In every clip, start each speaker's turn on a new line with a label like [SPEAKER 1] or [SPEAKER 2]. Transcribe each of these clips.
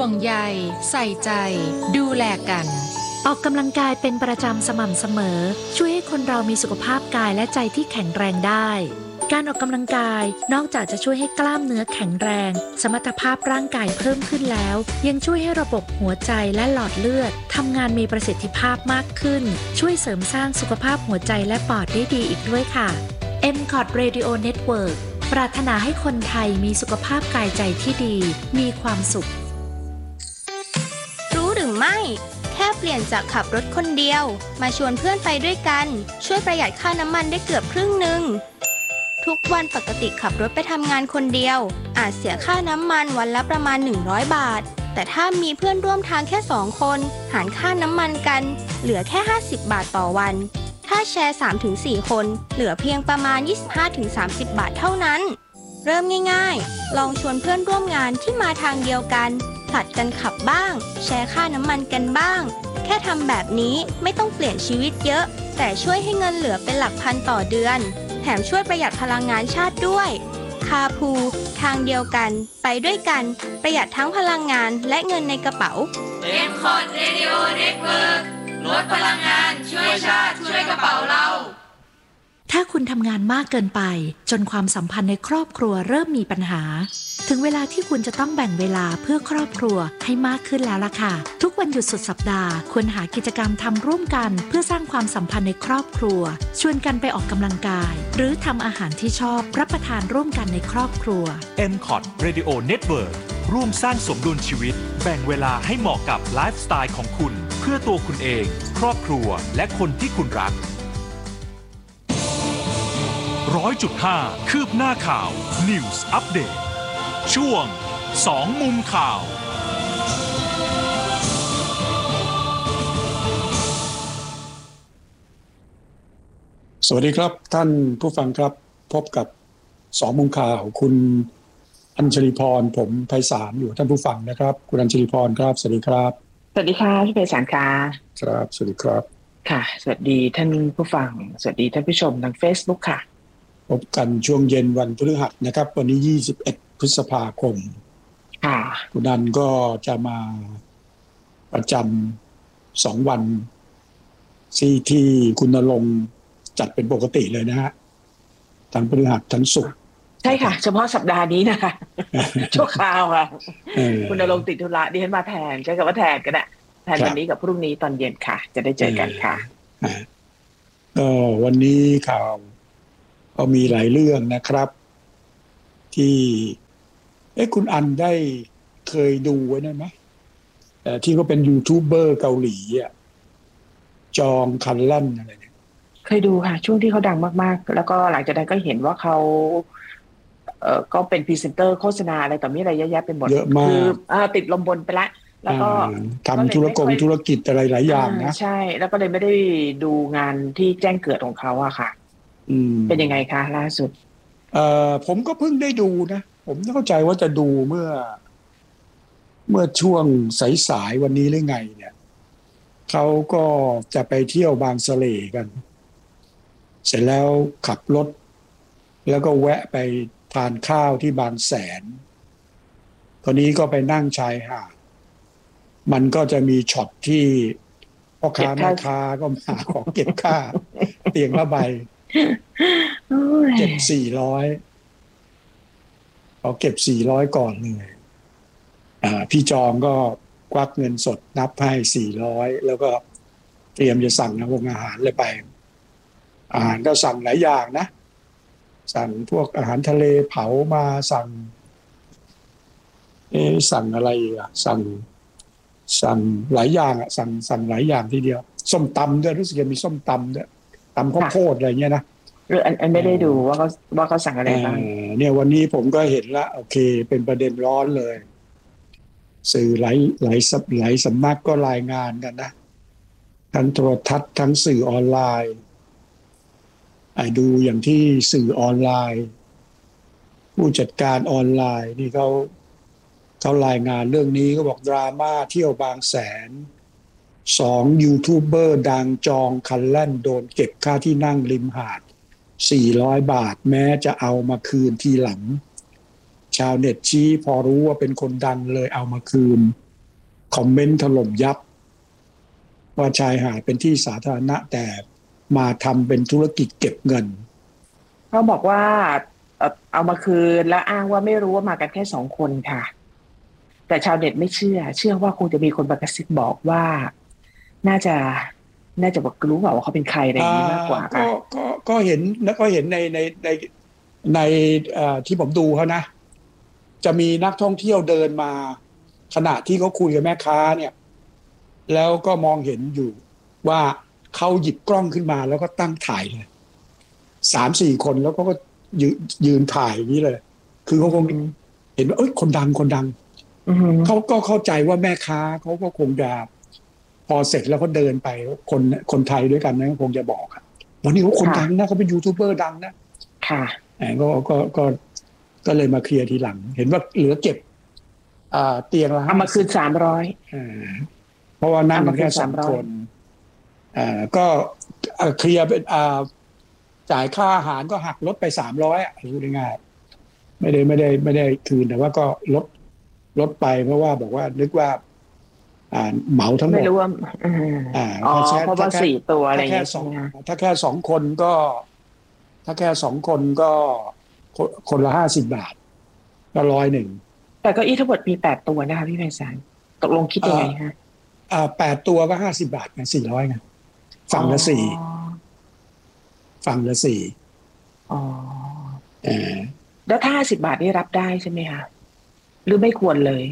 [SPEAKER 1] วงใยใส่ใจดูแลกัน
[SPEAKER 2] ออกกำลังกายเป็นประจำสม่ำเสมอช่วยให้คนเรามีสุขภาพกายและใจที่แข็งแรงได้การออกกำลังกายนอกจากจะช่วยให้กล้ามเนื้อแข็งแรงสมรรถภาพร่างกายเพิ่มขึ้นแล้วยังช่วยให้ระบบหัวใจและหลอดเลือดทำงานมีประสิทธิภาพมากขึ้นช่วยเสริมสร้างสุขภาพหัวใจและปอดได้ดีอีกด้วยค่ะ MCOT Radio Network ปรารถนาให้คนไทยมีสุขภาพกายใจที่ดีมีความสุข
[SPEAKER 3] รู้หรือไม่แค่เปลี่ยนจากขับรถคนเดียวมาชวนเพื่อนไปด้วยกันช่วยประหยัดค่าน้ำมันได้เกือบครึ่งนึงทุกวันปกติขับรถไปทำงานคนเดียวอาจเสียค่าน้ำมันวันละประมาณ100 บาทแต่ถ้ามีเพื่อนร่วมทางแค่2 คนหารค่าน้ำมันกันเหลือแค่50 บาทต่อวันถ้าแชร์ 3-4 คนเหลือเพียงประมาณ 25-30 บาทเท่านั้นเริ่มง่ายๆลองชวนเพื่อนร่วมงานที่มาทางเดียวกันผลัดกันขับบ้างแชร์ค่าน้ำมันกันบ้างแค่ทำแบบนี้ไม่ต้องเปลี่ยนชีวิตเยอะแต่ช่วยให้เงินเหลือเป็นหลักพันต่อเดือนแถมช่วยประหยัดพลังงานชาติด้วยคาพูทางเดียวกันไปด้วยกันประหยัดทั้งพลังงานและเงินในกระเป๋า
[SPEAKER 4] MCOT Radio Network ลดพลังงานช่วยชาติช่วยกระเป๋าเรา
[SPEAKER 2] ถ้าคุณทำงานมากเกินไปจนความสัมพันธ์ในครอบครัวเริ่มมีปัญหาถึงเวลาที่คุณจะต้องแบ่งเวลาเพื่อครอบครัวให้มากขึ้นแล้วล่ะค่ะทุกวันหยุดสุดสัปดาห์ควรหากิจกรรมทำร่วมกันเพื่อสร้างความสัมพันธ์ในครอบครัวชวนกันไปออกกำลังกายหรือทำอาหารที่ชอบรับประทานร่วมกันในครอบครัว
[SPEAKER 5] MCOT Radio Network ร่วมสร้างสมดุลชีวิตแบ่งเวลาให้เหมาะกับไลฟ์สไตล์ของคุณเพื่อตัวคุณเองครอบครัวและคนที่คุณรัก100.5 คืบหน้าข่าว News Update ช่วง2มุมข่าว
[SPEAKER 6] สวัสดีครับท่านผู้ฟังครับพบกับ2มุมข่าวคุณอัญชลีพรผมไพศาลอยู่ท่านผู้ฟังนะครับคุณอัญชลีพรครับสวัสดีครับ
[SPEAKER 7] สวัสดีค่ะพี่ไพศาลค่ะ
[SPEAKER 6] ครับสวัสดีครับ
[SPEAKER 7] ค่ะสวัสดีท่านผู้ฟังสวัสดีท่านผู้ชมทาง Facebook ค่ะ
[SPEAKER 6] พบกันช่วงเย็นวันพฤหัสนะครับวันนี้21พฤษภาคม
[SPEAKER 7] ค่ะ
[SPEAKER 6] คุณอันก็จะมาประจำ2วันที่คุณณรงค์จัดเป็นปกติเลยนะฮะทั้งพฤหัสทั้งศุกร์
[SPEAKER 7] ใช่ค่ะเฉพาะสัปดาห์นี้นะคะชั่วคราวค่ะคุณณรงค์ติดธุระดิฉันมาแทนใช้คำว่าแทนก็ได้แทนวันนี้กับพรุ่งนี้ตอนเย็นค่ะจะได้เจอกันค่ะ
[SPEAKER 6] ก็วันนี้ข่าวก็มีหลายเรื่องนะครับที่คุณอันได้เคยดูไว้ได้ไหมที่เขาเป็นยูทูบเบอร์เกาหลีอ่ะจองคันลั่นอะไรเนี่ย
[SPEAKER 7] เคยดูค่ะช่วงที่เขาดังมากๆแล้วก็หลังจากนั้นก็เห็นว่าเขาก็เป็นพรีเซนเตอร์โฆษณาอะไรต่อมีอะไรเยอะแยะเป็นหมด
[SPEAKER 6] เยอะมากคือ
[SPEAKER 7] ติดลมบนไปแล้วก็
[SPEAKER 6] ทำธุรกิจอะไรหลายอย่างนะ
[SPEAKER 7] ใช่แล้วก็เลยไม่ได้ดูงานที่แจ้งเกิดของเขาอะค่ะเป็นยังไงคะล่าสุด
[SPEAKER 6] ผมก็เพิ่งได้ดูนะผมเข้าใจว่าจะดูเมื่อช่วงสายๆวันนี้หรือไงเนี่ยเขาก็จะไปเที่ยวบางสะเลกันเสร็จแล้วขับรถแล้วก็แวะไปทานข้าวที่บางแสนตอนนี้ก็ไปนั่งชายหาดมันก็จะมีช็อตที่พ่อค้าแม่ค้าก็มาขอเก็บค่าเตียงละใบเก็บ400เอาเก็บ400ก่อนเลยพี่จองก็ควักเงินสดนับให้400แล้วก็เตรียมจะสั่งอาหารเลยไปอาหารก็สั่งหลายอย่างนะสั่งพวกอาหารทะเลเผามาสั่งอะไรอ่ะสั่งหลายอย่างอ่ะสั่งหลายอย่างทีเดียวส้มตำด้วยรู้สึกจะมีส้มตำด้วยตำข้าวโพดอะไรเงี้ยนะ
[SPEAKER 7] อันไม่ได้ดูว่าเขาสั่งอะไรบ้าง
[SPEAKER 6] เนี่ยวันนี้ผมก็เห็นละโอเคเป็นประเด็นร้อนเลยสื่อหลายสำนักก็รายงานกันนะทั้งโทรทัศน์ทั้งสื่อออนไลน์ดูอย่างที่สื่อออนไลน์ผู้จัดการออนไลน์นี่เขารายงานเรื่องนี้ก็บอกดราม่าเที่ยวบางแสน2ยูทูบเบอร์ดังจองคันแล่นโดนเก็บค่าที่นั่งริมหาด400 บาทแม้จะเอามาคืนทีหลังชาวเน็ตชี้พอรู้ว่าเป็นคนดังเลยเอามาคืนคอมเมนต์ถล่มยับว่าชายหาดเป็นที่สาธารณะแต่มาทำเป็นธุรกิจเก็บเงิน
[SPEAKER 7] เขาบอกว่าเอามาคืนแล้วอ้างว่าไม่รู้ว่ามากันแค่2 คนค่ะแต่ชาวเน็ตไม่เชื่อว่าคงจะมีคนมากระซิบบอกว่าน่าจะบอกรู้เปล่าว่าเขาเป็นใครอะไรอย่างนี้มากกว่าค่ะ
[SPEAKER 6] ก็เห็นแล้วก็เห็นในที่ผมดูเขานะจะมีนักท่องเที่ยวเดินมาขณะที่เขาคุยกับแม่ค้าเนี่ยแล้วก็มองเห็นอยู่ว่าเขาหยิบกล้องขึ้นมาแล้วก็ตั้งถ่ายเลย3-4 คนแล้วก็ยืนถ่ายอย่างนี้เลยคือเขาคงเห็นว่าคนดังเขาก็เข้าใจว่าแม่ค้าเขาก็คงจะพอเสร็จแล้วก็เดินไปคนไทยด้วยกันนะคงจะบอกวันนี้เขาคนดังนะเขาเป็นยูทูบเบอร์ดังนะ
[SPEAKER 7] ค่ะ
[SPEAKER 6] ก็เลยมาเคลียร์ทีหลังเห็นว่าเหลือเก็บเตียงละ
[SPEAKER 7] เอามาคืน
[SPEAKER 6] 300เพราะว่านั่งแค่3 คนก็เคลียร์เป็นจ่ายค่าอาหารก็หักลดไป300พูดง่ายๆไม่ได้คืนแต่ว่าก็ลดไปเพราะว่าบอกว่านึกว่าเหมาทั้งหมด
[SPEAKER 7] ไม่รู้ว่าเพราะว่า4 ตัวอะไรอย่างเงี้ย
[SPEAKER 6] ถ้าแค่2 คนก็คนละ50 บาทก็100
[SPEAKER 7] แต่เก้าอี้ทั้งหมดมี8 ตัวนะคะพี่ไพศาลตกลงคิดยังไงฮะ
[SPEAKER 6] 8 ตัวก็50 บาทไง400ไงฝั่งละ4ฝั่งละ4
[SPEAKER 7] แล้วถ้า50 บาทนี่รับได้ใช่ไหมคะหรือไม่ควรเลย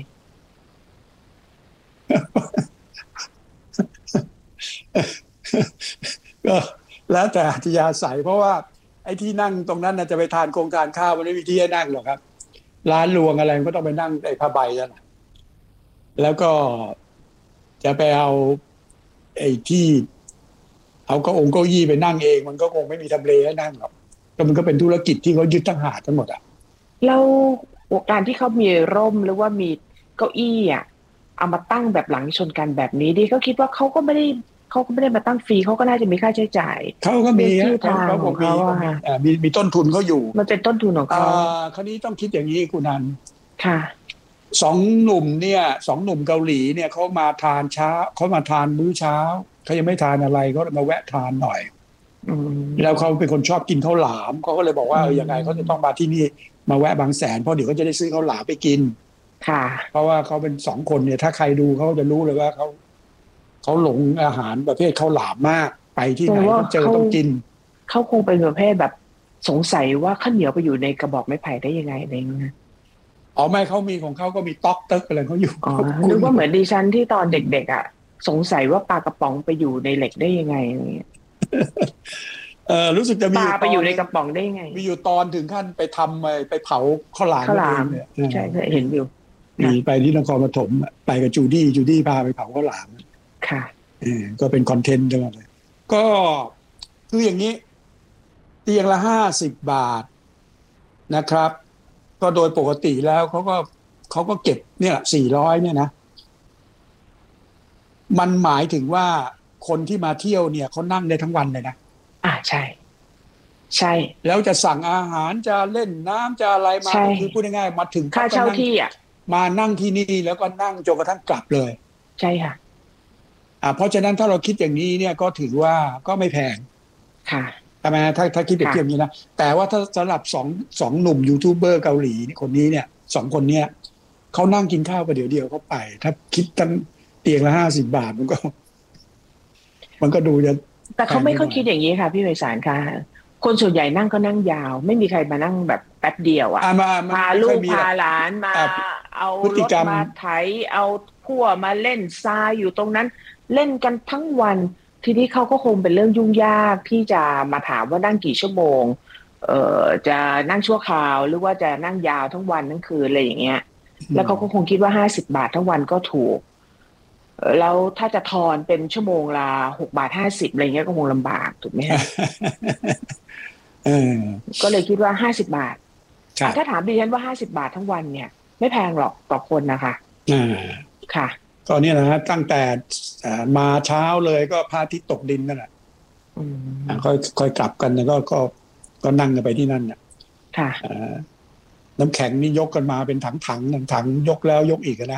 [SPEAKER 6] ก็แล้วแต่อัธยาศัยเพราะว่าไอ้ที่นั่งตรงนั้นจะไปทานข้าวมันไม่มีที่ให้นั่งหรอกครับร้านรวงอะไรก็ต้องไปนั่งไอ้ผ้าใบนั่นแล้วก็จะไปเอาไอ้ที่เอาเก้าอี้ไปนั่งเองมันก็คงไม่มีทำเลให้นั่งหรอกก็มันก็เป็นธุรกิจที่เขายึดทั้งหาดทั้งหมด
[SPEAKER 7] แล้วการที่เขามีร่มหรือว่ามีเก้าอี้เอามาตั้งแบบหลังชนกันแบบนี้ดิเขาคิดว่าเขาก็ไม่ได้มาตั้งฟรีเขาก็น่าจะมีค่าใช้จ่าย
[SPEAKER 6] เขาก็มีเขาบอกมีต้นทุนเขาอยู่
[SPEAKER 7] มันเป็นต้นทุนของเขา
[SPEAKER 6] คราวนี้ต้องคิดอย่างนี้คุณนัน
[SPEAKER 7] ค่ะ
[SPEAKER 6] 2 หนุ่มเนี่ย2 หนุ่มเกาหลีเนี่ยเขามาทานมื้อเช้าเขายังไม่ทานอะไรก็มาแวะทานหน่อยแล้วเขาเป็นคนชอบกินข้าวหลามเขาก็เลยบอกว่ายังไงเขาจะต้องมาที่นี่มาแวะบางแสนเพราะเดี๋ยวเขาจะได้ซื้อข้าวหลามไปกิน
[SPEAKER 7] ค่ะ
[SPEAKER 6] เพราะว่าเขาเป็น2 คนเนี่ยถ้าใครดูเขาจะรู้เลยว่าเขาหลงอาหารประเภทข้าวหลามมากไปที่ไหนก็เจอต้องกิน
[SPEAKER 7] เขาคงเป็นประเภทแบบสงสัยว่าข้าวเหนียวไปอยู่ในกระบอกไม้ไผ่ได้ยังไงอะไรเงี้ย
[SPEAKER 6] ไม่เขามีของเขาก็มีต๊อกเติ๊กอะไรเขาอยู่
[SPEAKER 7] นึกว่าเหมือนดิฉันที่ตอนเด็กๆสงสัยว่าปลากระป๋องไปอยู่ในเหล็กได้ยังไงอะไรเงี้ย
[SPEAKER 6] รู้สึกจะมี
[SPEAKER 7] ปลาไปอยู่ในกระป๋องได้ยังไง
[SPEAKER 6] มีอยู่ตอนถึงขั้นไปทำไปเผาข้าวหลาม
[SPEAKER 7] เนี่ยใช่เห็นอยู่
[SPEAKER 6] ไปที่นครปฐมไปกับจูดี้พาไปเผาข้าวหลาม
[SPEAKER 7] ค่ะ
[SPEAKER 6] ก็เป็นคอนเทนต์ทั้งนั้นเลยก็คืออย่างนี้เตียงละ50 บาทนะครับก็โดยปกติแล้วเขาก็เก็บเนี่ย400เนี่ยนะมันหมายถึงว่าคนที่มาเที่ยวเนี่ยเขานั่งได้ทั้งวันเลยนะ
[SPEAKER 7] ใช่
[SPEAKER 6] แล้วจะสั่งอาหารจะเล่นน้ำจะอะไรมาคือพูดง่ายๆมาถึง
[SPEAKER 7] ค่าเช่าที่
[SPEAKER 6] มานั่งที่นี่แล้วก็นั่งจนกระทั่งกลับเลย
[SPEAKER 7] ใช่ค่ะ
[SPEAKER 6] เพราะฉะนั้นถ้าเราคิดอย่างนี้เนี่ยก็ถือว่าก็ไม่แพง
[SPEAKER 7] ค่ะ
[SPEAKER 6] ใช่ไหมถ้าคิดเปรียบเทียบนี้นะแต่ว่าถ้าสำหรับสองหนุ่มยูทูบเบอร์เกาหลีคนนี้เนี่ย2 คนเนี่ยเขานั่งกินข้าวประเดี๋ยวเขาไปถ้าคิดตั้งเตียงละ50 บาทมันก็ดูจะ
[SPEAKER 7] แต่เขาไม่ค่อยคิดอย่างนี้ค่ะพี่ไพศาลค่ะคนส่วนใหญ่นั่งก็นั่งยาวไม่มีใครมานั่งแบบแป๊บเดียวพาลูกพาหลานมาเอารถมาไถเอาพั่วมาเล่นทรายอยู่ตรงนั้นเล่นกันทั้งวันทีนี้เขาก็คงเป็นเรื่องยุ่งยากที่จะมาถามว่านั่งกี่ชั่วโมงจะนั่งชั่วคราวหรือว่าจะนั่งยาวทั้งวันทั้งคืนอะไรอย่างเงี้ยแล้วเขาก็คงคิดว่า50 บาททั้งวันก็ถูกแล้วถ้าจะทอนเป็นชั่วโมงละ6.50 บาทอะไรเงี้ยก็คงลำบากถูกไหมฮะก็เลยคิดว่า50 บาทถ้าถามดิฉันว่า50 บาททั้งวันเนี่ยไม่แพงหรอกต่อคนนะคะค่ะ
[SPEAKER 6] ก็เนี่ยนะฮะตั้งแต่มาเช้าเลยก็พระอาทิตย์ตกดินนั่นแหละค่อยกลับกันก็นั่งกันไปที่นั่นน่ะ
[SPEAKER 7] ค่ะ
[SPEAKER 6] น้ำแข็งนี่ยกกันมาเป็นถังยกแล้วยกอีกนะ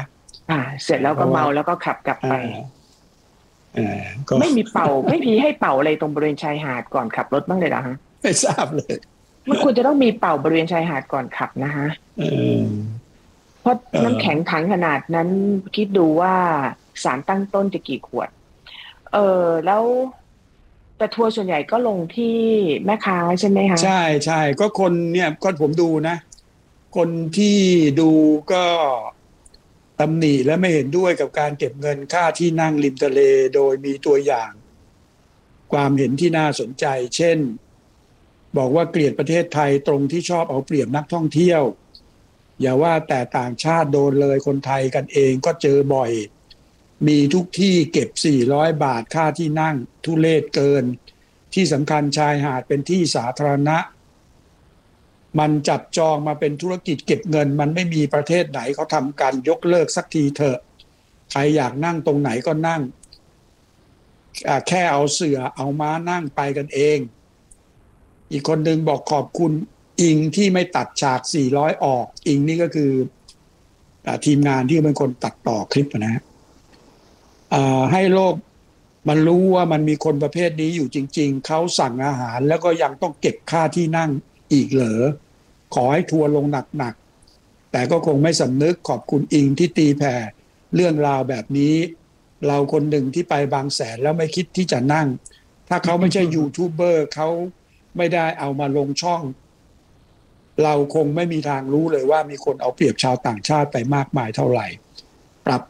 [SPEAKER 7] เสร็จแล้วก็เมาแล้วก็ขับกลับไปไม่มีเป่าไม่มีให้เป่าอะไรตรงบริเวณชายหาดก่อนขับรถบ้างเลยเหรอฮะ
[SPEAKER 6] ไม่ทราบเลย
[SPEAKER 7] มันควรจะต้องมีเป่าบริเวณชายหาดก่อนขับนะฮะเพราะน้ำแข็งถังขนาดนั้นคิดดูว่าสารตั้งต้นจะกี่ขวดแล้วแต่ทัวร์ส่วนใหญ่ก็ลงที่แม่ค้าใช่ไหมคะ
[SPEAKER 6] ใช่ใช่ก็คนเนี่ยก็ผมดูนะคนที่ดูก็ตำหนิและไม่เห็นด้วยกับการเก็บเงินค่าที่นั่งริมทะเลโดยมีตัวอย่างความเห็นที่น่าสนใจเช่นบอกว่าเกลียดประเทศไทยตรงที่ชอบเอาเปรียบนักท่องเที่ยวอย่าว่าแต่ต่างชาติโดนเลยคนไทยกันเองก็เจอบ่อยมีทุกที่เก็บ400 บาทค่าที่นั่งทุเรศเกินที่สำคัญชายหาดเป็นที่สาธารณะมันจับจองมาเป็นธุรกิจเก็บเงินมันไม่มีประเทศไหนเขาทำการยกเลิกสักทีเถอะใครอยากนั่งตรงไหนก็นั่งแค่เอาเสื่อเอาม้านั่งไปกันเองอีกคนนึงบอกขอบคุณอิงที่ไม่ตัดฉาก400ออกอิงนี่ก็คือทีมงานที่เป็นคนตัดต่อคลิปนะฮะให้โลกมันรู้ว่ามันมีคนประเภทนี้อยู่จริงๆเขาสั่งอาหารแล้วก็ยังต้องเก็บค่าที่นั่งอีกเหรอขอให้ทัวร์ลงหนักๆแต่ก็คงไม่สำนึกขอบคุณอิงที่ตีแผ่เรื่องราวแบบนี้เราคนหนึ่งที่ไปบางแสนแล้วไม่คิดที่จะนั่งถ้าเขาไม่ใช่ยูทูบเบอร์เขาไม่ได้เอามาลงช่องเราคงไม่มีทางรู้เลยว่ามีคนเอาเปรียบชาวต่างชาติไปมากมายเท่าไหร่ปรับ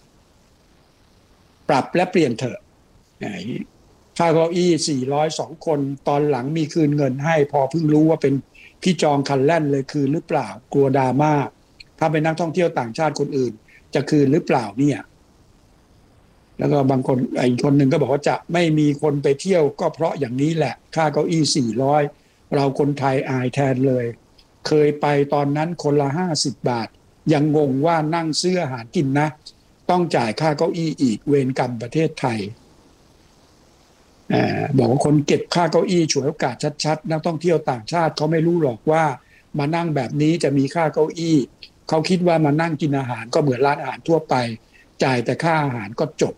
[SPEAKER 6] และเปลี่ยนเถอะค่าเก้าอี้402คนตอนหลังมีคืนเงินให้พอเพิ่งรู้ว่าเป็นพี่จองคันแล่นเลยคืนหรือเปล่ากลัวดราม่าถ้าเป็นนักท่องเที่ยวต่างชาติคนอื่นจะคืนหรือเปล่าเนี่ยแล้วก็บางคนอีกคนหนึ่งก็บอกว่าจะไม่มีคนไปเที่ยวก็เพราะอย่างนี้แหละค่าเก้าอี้400เราคนไทยอายแทนเลยเคยไปตอนนั้นคนละ50 บาทยังงงว่านั่งซื้ออาหารกินนะต้องจ่ายค่าเก้าอี้อีกเวรกรรมประเทศไทยบอกว่าคนเก็บค่าเก้าอี้ฉวยโอกาสชัดๆนักท่องเที่ยวต่างชาติเขาไม่รู้หรอกว่ามานั่งแบบนี้จะมีค่าเก้าอี้เขาคิดว่ามานั่งกินอาหารก็เหมือนร้านอาหารทั่วไปจ่ายแต่ค่าอาหารก็จบ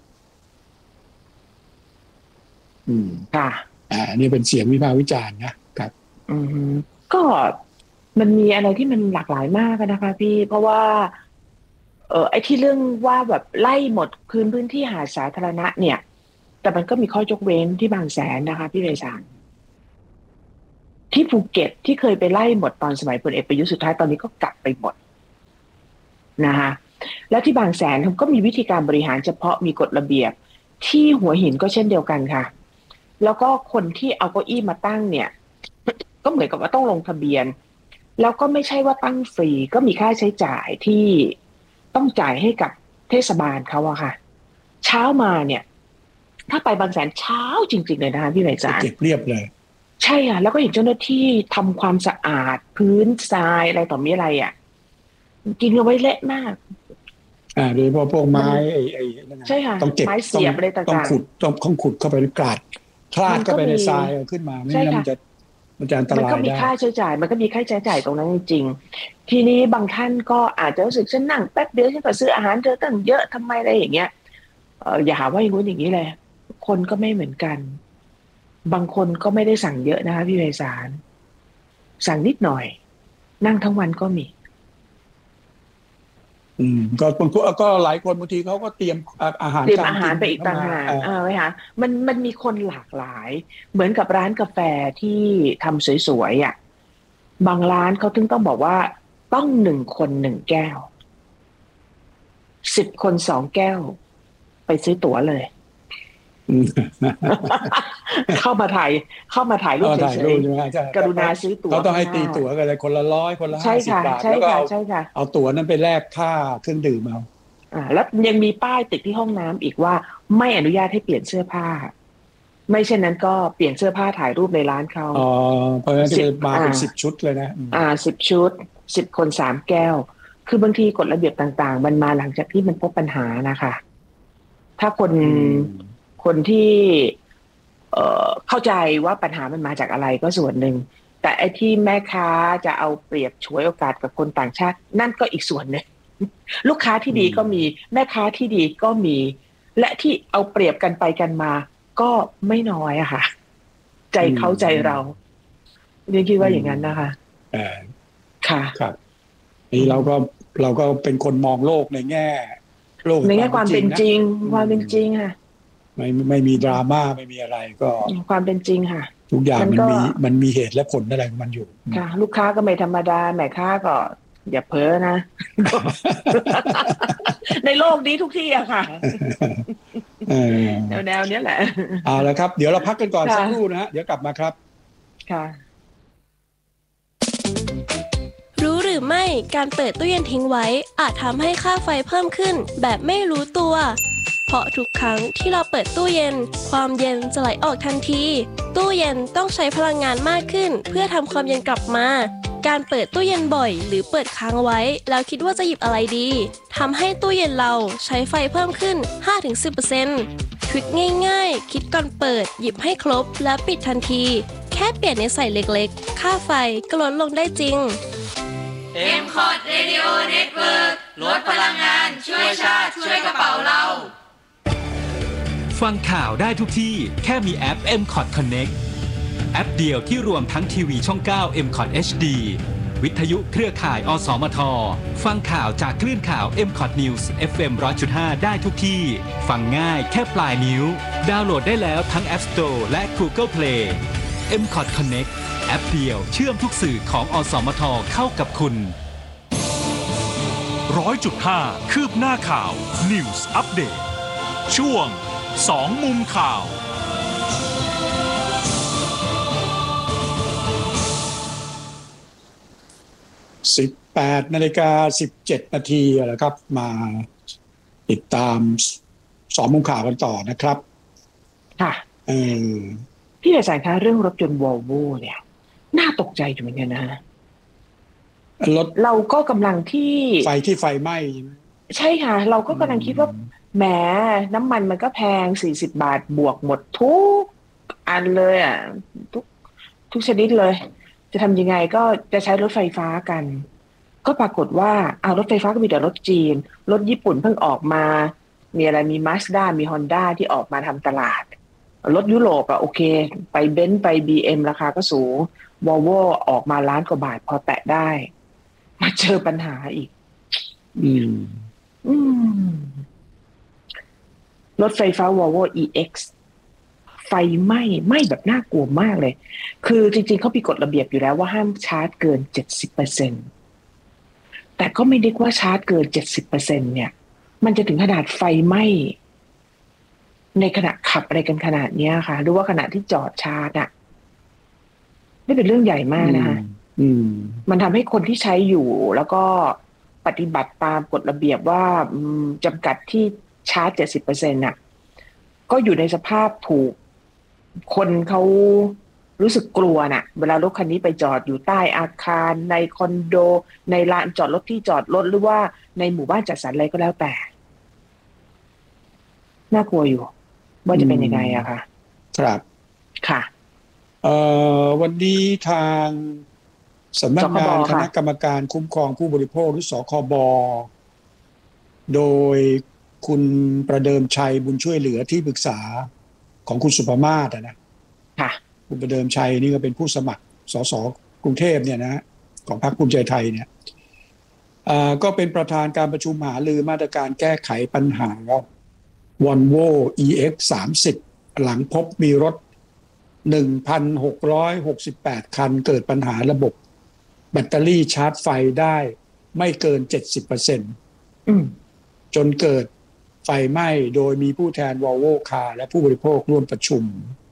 [SPEAKER 7] ค่ะ
[SPEAKER 6] นี่เป็นเสียงวิพากษ์วิจารณ์นะครับ
[SPEAKER 7] ก็มันมีอะไรที่มันหลากหลายมากนะคะพี่เพราะว่าไอ้ที่เรื่องว่าแบบไล่หมดพื้นที่หาดสาธารณะเนี่ยแต่มันก็มีข้อยกเว้นที่บางแสนนะคะพี่เรศานที่ภูเก็ตที่เคยไปไล่หมดตอนสมัยพลเอกประยุทธ์สุดท้ายตอนนี้ก็กลับไปหมดนะคะแล้วที่บางแสนเขาก็มีวิธีการบริหารเฉพาะมีกฎระเบียบที่หัวหินก็เช่นเดียวกันค่ะแล้วก็คนที่เอาเก้าอี้มาตั้งเนี่ยก็เหมือนกับว่าต้องลงทะเบียนแล้วก็ไม่ใช่ว่าตั้งฟรีก็มีค่าใช้จ่ายที่ต้องจ่ายให้กับเทศบาลเขาอะค่ะเช้ามาเนี่ยถ้าไปบางแสนเช้าจริงๆเลยนะคะพี่ไหนจ๋า
[SPEAKER 6] เก็บเรียบเลย
[SPEAKER 7] ใช่ค่ะแล้วก็เห็นเจ้าหน้าที่ทำความสะอาดพื้นทรายอะไรต่อมีอะไรอ่ะกินเอาไว้เละมาก
[SPEAKER 6] โดยเฉพาะพวกไม้
[SPEAKER 7] ใช่ค่ะ
[SPEAKER 6] ต้องเก็บ
[SPEAKER 7] ไม้เสียบอะไรต่างๆ
[SPEAKER 6] ต้องขุดเข้าไปกราดคลาดเข้าไปในทรายขึ้นมาไม่งั้นมันจะอันตรายได้
[SPEAKER 7] มันก็มีค่าใช้จ่ายมันก็มีค่าใช้จ่ายตรงนั้นจริงๆทีนี้บางท่านก็อาจจะรู้สึกฉันนั่งแป๊บเดียวฉันก็ซื้ออาหารเธอตั้งเยอะทำไมอะไรอย่างเงี้ยอย่าหาว่าอย่างนู้นอย่างนี้เลยคนก็ไม่เหมือนกันบางคนก็ไม่ได้สั่งเยอะนะคะพี่ไพศาลสั่งนิดหน่อยนั่งทั้งวันก็มี
[SPEAKER 6] ก็บางคนก็หลายคนบางทีเขาก็เตรียมอาหาร
[SPEAKER 7] ไปอีกต่างหากไหมคะมันมีคนหลากหลายเหมือนกับร้านกาแฟที่ทำสวยๆอ่ะบางร้านเขาถึงต้องบอกว่าต้อง1 คน1 แก้ว10 คน2 แก้วไปซื้อตั๋วเลยเข้ามาถ่ายรูปเฉยๆกรุณาซื้อตั๋ว
[SPEAKER 6] เขาต้องให้ตีตั๋วกันเลยคนละ100คนละ50 บาทแล้วก็เอาตั๋วนั้นไปแลกค่าเครื่องดื่มเอา
[SPEAKER 7] แล้วยังมีป้ายติดที่ห้องน้ำอีกว่าไม่อนุญาตให้เปลี่ยนเสื้อผ้าไม่เช่นนั้นก็เปลี่ยนเสื้อผ้าถ่ายรูปในร้านเขา
[SPEAKER 6] เพราะฉะนั้นจะมาเป็น10 ชุดเลยนะ
[SPEAKER 7] 10 ชุด10 คน3 แก้วคือบางทีกฎระเบียบต่างๆมันมาหลังจากที่มันพบปัญหานะคะถ้าคนที่เข้าใจว่าปัญหามันมาจากอะไรก็ส่วนหนึ่งแต่ไอ้ที่แม่ค้าจะเอาเปรียบฉวยโอกาสกับคนต่างชาตินั่นก็อีกส่วนนึงลูกค้าที่ดีก็มีแม่ค้าที่ดีก็มีและที่เอาเปรียบกันไปกันมาก็ไม่น้อยอะค่ะใจเขาใจเราเรียนคิดว่าอย่างนั้นนะคะค่ะ
[SPEAKER 6] ครับนี่เราก็เป็นคนมองโลกในแง่
[SPEAKER 7] ความเป็นจริงความเป็นจริงค่ะ
[SPEAKER 6] ไม่มีดราม่าไม่มีอะไรก็
[SPEAKER 7] ความเป็นจริงค่ะ
[SPEAKER 6] ทุกอย่างมันมีเหตุและผลอะไรของมันอยู่
[SPEAKER 7] ค่ะลูกค้าก็ไม่ธรรมดาแม่ค้าก็อย่าเพ้อนะ ในโลกนี้ทุกที่อะค่ะแนวนี้แหละ
[SPEAKER 6] เอาละครับเดี๋ยวเราพักกันก่อนสักครู่นะฮะเดี๋ยวกลับมาครับ
[SPEAKER 7] ค่ะ
[SPEAKER 8] รู้หรือไม่การเปิดตู้เย็นทิ้งไว้อาจทำให้ค่าไฟเพิ่มขึ้นแบบไม่รู้ตัวเพราะทุกครั้งที่เราเปิดตู้เย็นความเย็นจะไหลออกทันทีตู้เย็นต้องใช้พลังงานมากขึ้นเพื่อทำความเย็นกลับมาการเปิดตู้เย็นบ่อยหรือเปิดค้างไว้แล้วคิดว่าจะหยิบอะไรดีทำให้ตู้เย็นเราใช้ไฟเพิ่มขึ้น 5-10% ทริคง่ายๆคิดก่อนเปิดหยิบให้ครบแล้วปิดทันทีแค่เปลี่ยนนิสัยเล็กๆค่าไฟก็ลดลงได้จริง
[SPEAKER 4] MCOT Radio Network ลดพลังงานช่วยชาติช่วยกระเป๋าเรา
[SPEAKER 5] ฟังข่าวได้ทุกที่แค่มีแอป MCOT Connect แอปเดียวที่รวมทั้งทีวีช่อง 9 MCOT HD วิทยุเครือข่ายอสมทฟังข่าวจากคลื่นข่าว MCOT News FM 100.5 ได้ทุกที่ฟังง่ายแค่ปลายนิ้วดาวน์โหลดได้แล้วทั้ง App Store และ Google Play MCOT Connect แอปเดียวเชื่อมทุกสื่อของอสมทเข้ากับคุณ 100.5 คืบหน้าข่าว News Update ช่วง2 มุมข่าว
[SPEAKER 6] 18:17 น.แล้วครับมาติดตาม2 มุมข่าวกันต่อนะครับ
[SPEAKER 7] ค่ะพี่อาจารย์คะเรื่องรถยนต์ Volvo เนี่ยน่าตกใจอยู่เหมือนกันนะ
[SPEAKER 6] รถ
[SPEAKER 7] เราก็กำลังที่
[SPEAKER 6] ไฟไหม้
[SPEAKER 7] ใช่ค่ะเราก็กำลังคิดว่าแหมน้ำมันมันก็แพง40 บาทบวกหมดทุกอันเลยอ่ะทุกชนิดเลยจะทำยังไงก็จะใช้รถไฟฟ้ากันก็ปรากฏว่ารถไฟฟ้าก็มีแต่รถจีนรถญี่ปุ่นเพิ่งออกมามีอะไรมี Mazda มี Honda ที่ออกมาทำตลาดรถยุโรปโอเคไปเบนซ์ไป BM ราคาก็สูง Volvo ออกมาล้านกว่าบาทพอแตะได้มาเจอปัญหาอีกรถไฟฟ้า Volvo EX ไฟไหม้แบบน่ากลัวมากเลยคือจริงๆเขามีกฎระเบียบอยู่แล้วว่าห้ามชาร์จเกิน 70% แต่ก็ไม่ได้ว่าชาร์จเกิน 70% เนี่ยมันจะถึงขนาดไฟไหม้ในขณะขับอะไรกันขนาดนี้ค่ะหรือว่าขณะที่จอดชาร์จนี่เป็นเรื่องใหญ่มากนะคะมันทำให้คนที่ใช้อยู่แล้วก็ปฏิบัติตามกฎระเบียบว่าจำกัดที่ชาร์จ 70% น่ะก็อยู่ในสภาพถูกคนเขารู้สึกกลัวน่ะเวลารถคันนี้ไปจอดอยู่ใต้อาคารในคอนโดในลานจอดรถที่จอดรถหรือว่าในหมู่บ้านจัดสรรอะไรก็แล้วแต่น่ากลัวอยู่ว่าจะเป็นยังไงอะค่ะ
[SPEAKER 6] ครับ
[SPEAKER 7] ค่ะ
[SPEAKER 6] วันนี้ทางสำนักงานคณะกรรมการคุ้มครองผู้บริโภคหรือสคบ.โดยคุณประเดิมชัยบุญช่วยเหลือที่ปรึกษาของคุณสุภมาศนะคุณประเดิมชัยนี่ก็เป็นผู้สมัครสสกรุงเทพเนี่ยนะของพรรคภูมิใจไทยเนี่ยก็เป็นประธานการประชุมหารือมาตรการแก้ไขปัญหา Volvo EX30 หลังพบมีรถ 1,668 คันเกิดปัญหาระบบแบตเตอรี่ชาร์จไฟได้ไม่เกิน 70% จนเกิดไฟไหม้โดยมีผู้แทน Volvo Car และผู้บริโภคร่วมประชุม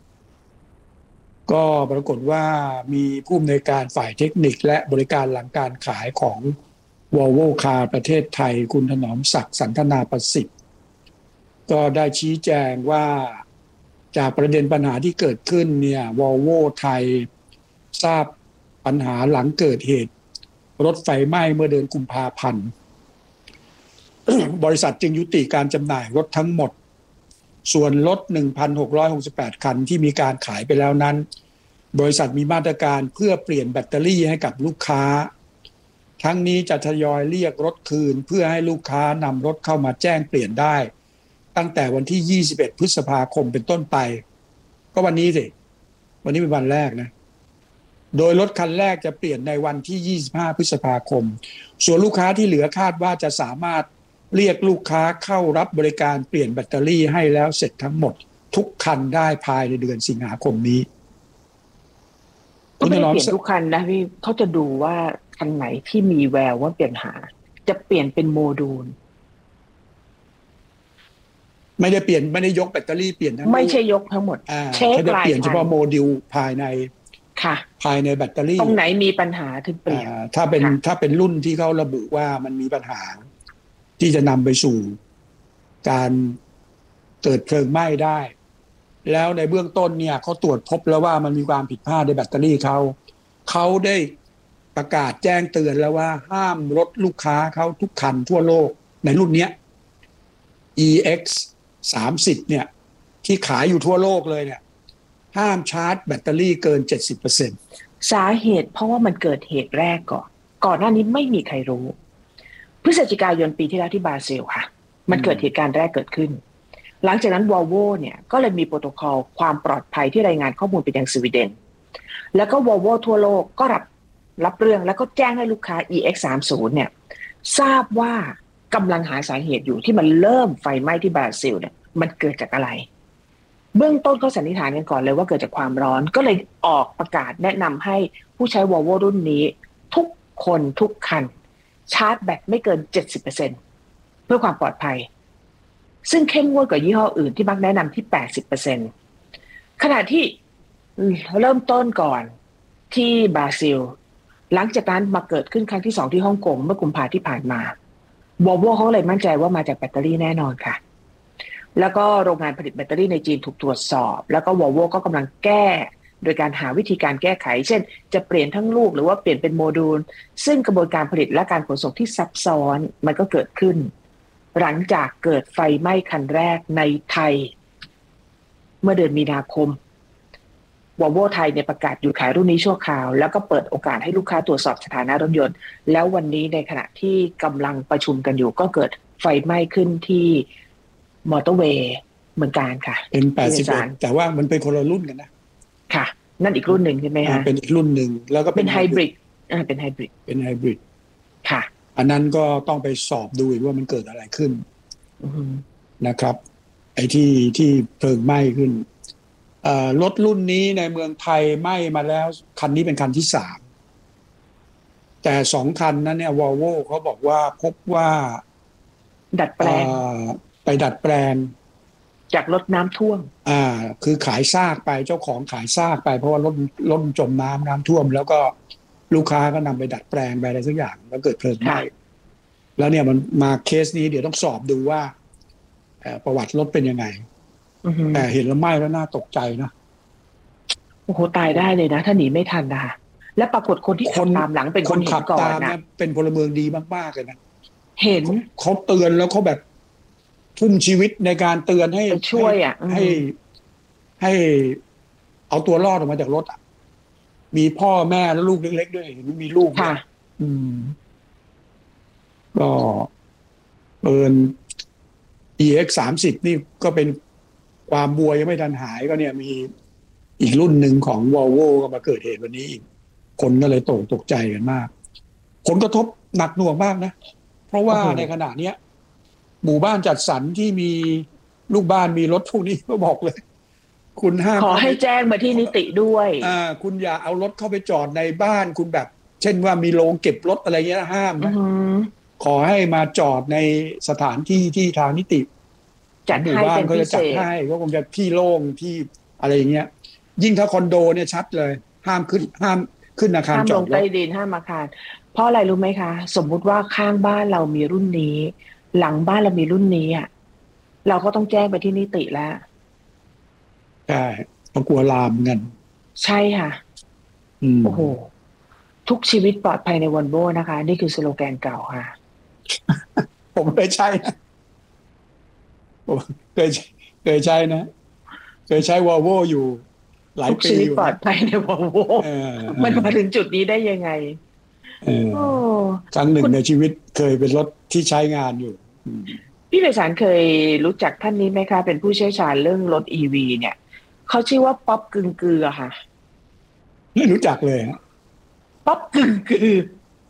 [SPEAKER 6] ก็ปรากฏว่ามีผู้อำนวยการฝ่ายเทคนิคและบริการหลังการขายของ Volvo Car ประเทศไทยคุณถนอมศักดิ์สันทนาประสิทธิ์ก็ได้ชี้แจงว่าจากประเด็นปัญหาที่เกิดขึ้นเนี่ย Volvo ไทยทราบปัญหาหลังเกิดเหตุรถไฟไหม้เมื่อเดือนกุมภาพันธ์ บริษัทจึงยุติการจำหน่ายรถทั้งหมดส่วนรถ 1,668 คันที่มีการขายไปแล้วนั้นบริษัทมีมาตรการเพื่อเปลี่ยนแบตเตอรี่ให้กับลูกค้าทั้งนี้จะทยอยเรียกรถคืนเพื่อให้ลูกค้านำรถเข้ามาแจ้งเปลี่ยนได้ตั้งแต่วันที่21พฤษภาคมเป็นต้นไปก็วันนี้สิวันนี้เป็นวันแรกนะโดยรถคันแรกจะเปลี่ยนในวันที่25พฤษภาคมส่วนลูกค้าที่เหลือคาดว่าจะสามารถเรียกลูกค้าเข้ารับบริการเปลี่ยนแบตเตอรี่ให้แล้วเสร็จทั้งหมดทุกคันได้ภายในเดือนสิงหาคมนี้
[SPEAKER 7] ก็ไม่ได้เปลี่ยนทุกคันนะพี่เขาจะดูว่าคันไหนที่มีแววว่าเปลี่ยนหาจะเปลี่ยนเป็นโมดูล
[SPEAKER 6] ไม่ได้เปลี่ยนไม่ได้ยกแบตเตอรี่เปลี่ยนทั้ง
[SPEAKER 7] ไม่ใช่ยกทั้งหมด
[SPEAKER 6] เช็คจะเปลี่ยนเฉพาะโมดูลภายใน
[SPEAKER 7] ค่ะ
[SPEAKER 6] ภายในแบตเตอรี่
[SPEAKER 7] ตรงไหนมีปัญหาถึงเปลี่ยน
[SPEAKER 6] ถ้าเป็นรุ่นที่เขาระบุว่ามันมีปัญหาที่จะนำไปสู่การเกิดเพลิงไหม้ได้แล้วในเบื้องต้นเนี่ยเขาตรวจพบแล้วว่ามันมีความผิดพลาดในแบตเตอรี่เขาได้ประกาศแจ้งเตือนแล้วว่าห้ามรถลูกค้าเขาทุกคันทั่วโลกในรุ่นนี้ EX 30เนี่ยที่ขายอยู่ทั่วโลกเลยเนี่ยห้ามชาร์จแบตเตอรี่เกิน 70%
[SPEAKER 7] สาเหตุเพราะว่ามันเกิดเหตุแรกก่อนหน้านี้ไม่มีใครรู้พฤศจิกายนปีที่แล้วที่บราซิลค่ะมันเกิดเหตุการณ์แรกเกิดขึ้นหลังจากนั้น Volvo เนี่ยก็เลยมีโปรโตคอลความปลอดภัยที่รายงานข้อมูลไปยังสวีเดนแล้วก็ Volvo ทั่วโลกก็รับเรื่องแล้วก็แจ้งให้ลูกค้า EX30 เนี่ยทราบว่ากำลังหาสาเหตุอยู่ที่มันเริ่มไฟไหม้ที่บราซิลเนี่ยมันเกิดจากอะไรเบื้องต้นก็สันนิษฐานกันก่อนเลยว่าเกิดจากความร้อนก็เลยออกประกาศแนะนำให้ผู้ใช้ Volvo รุ่นนี้ทุกคนทุกคันชาร์จแบตไม่เกิน 70% เพื่อความปลอดภัยซึ่งเข้มงวดกว่ายี่ห้ออื่นที่มักแนะนำที่ 80% ขณะที่เริ่มต้นก่อนที่บราซิลหลังจากนั้นมาเกิดขึ้นครั้งที่2ที่ฮ่องกงเมื่อกุมภาพันธ์ที่ผ่านมา Volvo เขาเลยมั่นใจว่ามาจากแบตเตอรี่แน่นอนค่ะแล้วก็โรงงานผลิตแบตเตอรี่ในจีนถูกตรวจสอบแล้วก็ Volvo ก็กำลังแก้โดยการหาวิธีการแก้ไขเช่นจะเปลี่ยนทั้งลูกหรือว่าเปลี่ยนเป็นโมดูลซึ่งกระบวนการผลิตและการขนส่งที่ซับซ้อนมันก็เกิดขึ้นหลังจากเกิดไฟไหม้คันแรกในไทยเมื่อเดือนมีนาคม Volvo ไทยเนี่ยประกาศหยุดขายรุ่นนี้ชั่วคราวแล้วก็เปิดโอกาสให้ลูกค้าตรวจสอบสถานะรถยนต์แล้ววันนี้ในขณะที่กำลังประชุมกันอยู่ก็เกิดไฟไหม้ขึ้นที่มอเตอร์เวย์เหมือนกันค่ะ
[SPEAKER 6] เป็น81แต่ว่ามันเป็นคนละรุ่นกันนะ
[SPEAKER 7] ค่ะนั่นอีกรุ่นหนึ่งใช่ไหมคะ
[SPEAKER 6] เป็นอีกรุ่นหนึ่งแล้วก็
[SPEAKER 7] เป็นไฮบริดเป็นไฮบริดค่ะ
[SPEAKER 6] อันนั้นก็ต้องไปสอบดูอีกว่ามันเกิดอะไรขึ้นนะครับไอ้ที่เพลิงไหม้ขึ้นรถรุ่นนี้ในเมืองไทยไหม้มาแล้วคันนี้เป็นคันที่3แต่2คันนั้นเนี่ย Volvo เขาบอกว่าพบว่า
[SPEAKER 7] ดัดแปลง
[SPEAKER 6] ไปดัดแปลง
[SPEAKER 7] จากรถน้ำท่วม
[SPEAKER 6] คือขายซากไปเจ้าของขายซากไปเพราะว่ารถจมน้ำท่วมแล้วก็ลูกค้าก็นำไปดัดแปลงไปอะไรสักอย่างแล้วเกิดเพลิงไหม้แล้วเนี่ยมันมาเคสนี้เดี๋ยวต้องสอบดูว่าประวัติรถเป็นยังไงแต่เห็นแล้วไหม้แล้วน่าตกใจนะ
[SPEAKER 7] โอ้โหตายได้เลยนะถ้าหนีไม่ทันนะและปรากฏคนที่ขับตามหลังเป็นคนขับก่อนนะ
[SPEAKER 6] เป็นพลเมืองดีมากๆเลยนะ
[SPEAKER 7] เห็น
[SPEAKER 6] เขาเตือนแล้วเขาแบบทุ่มชีวิตในการเตือนให้
[SPEAKER 7] ช่วย
[SPEAKER 6] ให้เอาตัวรอดออกมาจากรถมีพ่อแม่แล้วลูกเล็กๆด้วยมีลูก
[SPEAKER 7] ค่ะ
[SPEAKER 6] ก็EX30 นี่ก็เป็นความบัวยังไม่ทันหายก็เนี่ยมีอีกรุ่นหนึ่งของ Volvo ก็มาเกิดเหตุวันนี้อีกคนก็เลยตกใจกันมากผลกระทบหนักหน่วงมากนะเพราะว่าในขณะนี้หมู่บ้านจัดสรรที่มีลูกบ้านมีรถพวกนี้ก็บอกเลยคุณห้าม
[SPEAKER 7] ขอให้แจ้งมาที่นิติด้วย
[SPEAKER 6] คุณอย่าเอารถเข้าไปจอดในบ้านคุณแบบเช่นว่ามีโรงเก็บรถอะไรเงี้ยห้ามนะขอให้มาจอดในสถานที่ที่ทางนิติ
[SPEAKER 7] จัดให้เป็นพิเศษ
[SPEAKER 6] จัดให้ก็คงจะที่โล่งที่อะไรอย่างเงี้ยยิ่งถ้าคอนโดเนี่ยชัดเลยห้ามขึ้นอาคารจอดรถห้ามล
[SPEAKER 7] งใต้ดินห้ามอาคารเพราะอะไรรู้ไหมคะสมมุติว่าข้างบ้านเรามีรุ่นนี้หลังบ้านเรามีรุ่นนี้เราก็ต้องแจ้งไปที่นิติแล้ว
[SPEAKER 6] ใช่ต้องกลัวลามเงิน
[SPEAKER 7] ใช่ค่ะโอ้โหทุกชีวิตปลอดภัยในวอลโว่นะคะนี่คือสโลแกนเก่าค่ะ
[SPEAKER 6] ผมเคยใช้นะผมเคยใช้นะเคยใช้วอลโว่อยู่หลายปี
[SPEAKER 7] ทุกชีวิตปลอดภัยในวอลโว่มันมาถึงจุดนี้ได้ยังไง
[SPEAKER 6] ครั้งหนึ่งในชีวิตเคยเป็นรถที่ใช้งานอยู่
[SPEAKER 7] พี่ไพศาลเคยรู้จักท่านนี้ไหมคะเป็นผู้เชี่ยวชาญเรื่องรถ EV เนี่ยเขาชื่อว่าป๊อปกึ่งกือค่ะ
[SPEAKER 6] ไม่รู้จักเลยฮะ
[SPEAKER 7] ป๊อปกึ่งกือ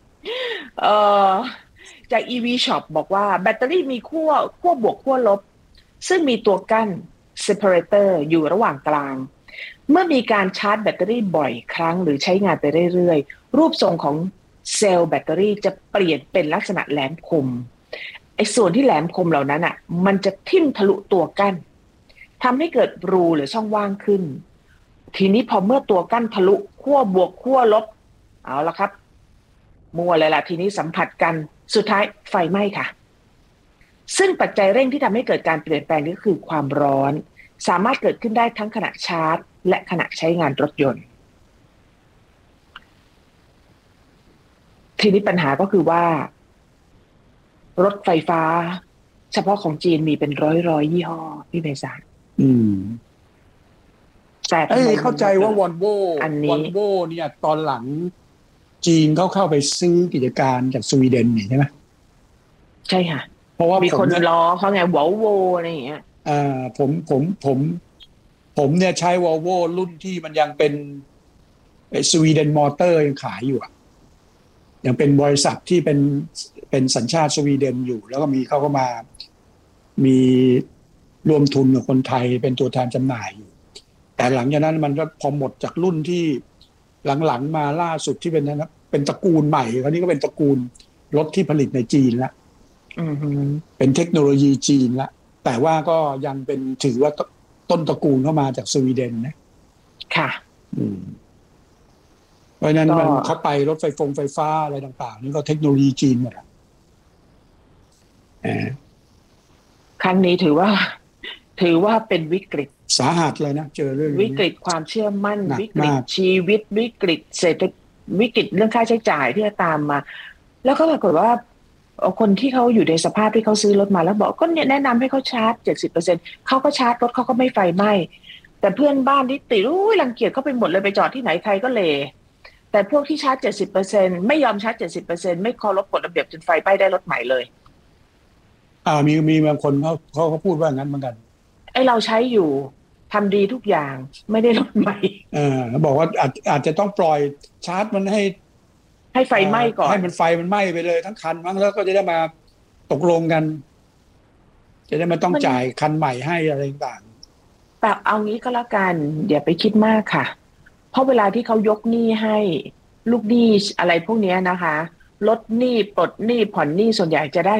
[SPEAKER 7] จาก EV Shop บอกว่าแบตเตอรี่มีขั้วบวกขั้วลบซึ่งมีตัวกั้น separator อยู่ระหว่างกลางเมื่อมีการชาร์จแบตเตอรี่บ่อยครั้งหรือใช้งานไปเรื่อยๆรูปทรงของเซลล์แบตเตอรี่จะเปลี่ยนเป็นลักษณะแหลมคมไอ้ส่วนที่แหลมคมเหล่านั้นอ่ะมันจะทิ่มทะลุตัวกั้นทำให้เกิดรูหรือช่องว่างขึ้นทีนี้พอเมื่อตัวกั้นทะลุขั้วบวกขั้วลบเอาละครับมัวเลยล่ะทีนี้สัมผัสกันสุดท้ายไฟไหม้ค่ะซึ่งปัจจัยเร่งที่ทำให้เกิดการเปลี่ยนแปลงนี้คือความร้อนสามารถเกิดขึ้นได้ทั้งขณะชาร์จและขณะใช้งานรถยนต์ทีนี้ปัญหาก็คือว่ารถไฟฟ้าเฉพาะของจีนมีเป็นร้อยยี่ห้อพี่ไพศาลแต่
[SPEAKER 6] เข้าใจว่าวอลโว่เนี่ยตอนหลังจีนเขาเข้าไปซื้อกิจการจากสวีเดนนี่ใช่ไหม
[SPEAKER 7] ใช่ค่ะ
[SPEAKER 6] เพราะว่า
[SPEAKER 7] มีคนล้อเขาไงวอลโวอะไรอย่างเงี้ย
[SPEAKER 6] ผมเนี่ยใช้วอลโว่รุ่นที่มันยังเป็นสวีเดนมอเตอร์ยังขายอยู่ยังเป็นบริษัทที่เป็นสัญชาติสวีเดนอยู่แล้วก็เขาก็มามีรวมทุนกับคนไทยเป็นตัวแทนจำหน่ายอยู่แต่หลังจากนั้นมันก็พอหมดจากรุ่นที่หลังๆมาล่าสุดที่เป็นตระกูลใหม่คราวนี้ก็เป็นตระกูลรถที่ผลิตในจีนละเป็นเทคโนโลยีจีนละแต่ว่าก็ยังเป็นถือว่าต้นตระกูลเข้ามาจากสวีเดนนะ
[SPEAKER 7] ค่ะ
[SPEAKER 6] เพราะนั้นมันเข้าไปรถไฟฟ้าอะไรต่างๆนี่ก็เทคโนโลยีจีนหมดอ่ะ
[SPEAKER 7] ครั้งนี้ถือว่าเป็นวิกฤต
[SPEAKER 6] สาหัสเลยนะเจอเรื่อง
[SPEAKER 7] วิกฤตความเชื่อมั่นวิกฤตชีวิตวิกฤตเศรษฐกิจวิกฤตเรื่องค่าใช้จ่ายที่จะตามมาแล้วก็ปรากฏว่าคนที่เขาอยู่ในสภาพที่เขาซื้อรถมาแล้วบอกก็เนี่ยแนะนำให้เขาชาร์จ 70% เขาก็ชาร์จรถเขาก็ไม่ไฟไหม้แต่เพื่อนบ้านที่ติดรังเกียจเขาไปหมดเลยไปจอดที่ไหนใครก็เลยแต่พวกที่ชาร์จ 70% ไม่ยอมชาร์จ 70% ไม่เคารพกฎระเบียบจนไฟไหม้ได้รถใหม่เลย
[SPEAKER 6] มีบางคนเขาพูดว่างั้นเหมือนกัน
[SPEAKER 7] ไอ้เราใช้อยู่ทำดีทุกอย่างไม่ได้รถใหม่
[SPEAKER 6] บอกว่าอาจจะต้องปล่อยชาร์จมันให้
[SPEAKER 7] ไฟไหม้ก่อน
[SPEAKER 6] ให้มันไฟมันไหม้ไปเลยทั้งคันมั้งแล้วก็จะได้มาตกลงกันจะได้ไม่ต้องจ่ายคันใหม่ให้อะไรต่าง
[SPEAKER 7] แต่เอางี้ก็แล้วกันอย่าไปคิดมากค่ะเพราะเวลาที่เขายกหนี้ให้ลูกหนี้อะไรพวกนี้นะคะลดหนี้ปลดหนี้ผ่อนหนี้ส่วนใหญ่จะได้